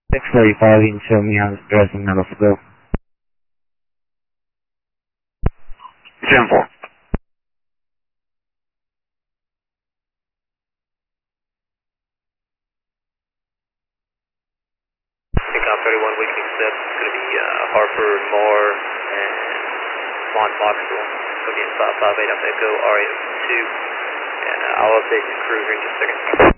645, you can show me how this dressing medal go. 10-4. Takeoff 31, weekly step. It's going to be Hartford, Moore, and Mont Foxville. Go again, 558 up Echo, RAF2. And I'll update the crew here in just a second.